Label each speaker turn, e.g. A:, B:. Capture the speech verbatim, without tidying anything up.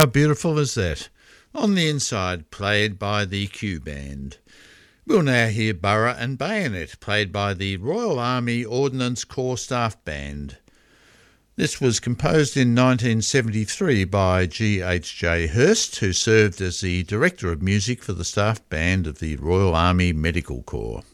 A: How beautiful is that? On the Inside, played by the Q Band. We'll now hear Burra and Bayonet, played by the Royal Army Ordnance Corps Staff Band. This was composed in nineteen seventy-three by G H J Hurst, who served as the Director of Music for the Staff Band of the Royal Army Medical Corps.